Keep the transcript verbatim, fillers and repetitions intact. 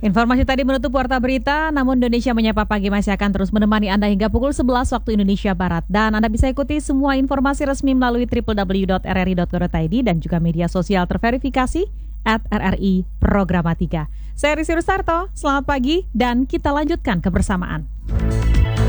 Informasi tadi menutup Warta Berita, namun Indonesia Menyapa Pagi masih akan terus menemani Anda hingga pukul sebelas waktu Indonesia Barat. Dan Anda bisa ikuti semua informasi resmi melalui w w w dot r r i dot co dot i d dan juga media sosial terverifikasi at R R I Programatika. Saya Risi Rustarto, selamat pagi dan kita lanjutkan kebersamaan.